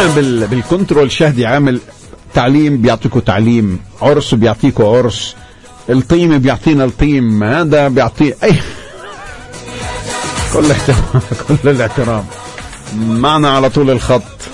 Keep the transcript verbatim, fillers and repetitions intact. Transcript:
بال بالكنترول شهدي عامل تعليم بيعطيكوا تعليم، عرس بيعطيكوا عرس، الطيم بيعطينا الطيم، هذا بيعطي أي كل احترام كل الاحترام. معنا على طول الخط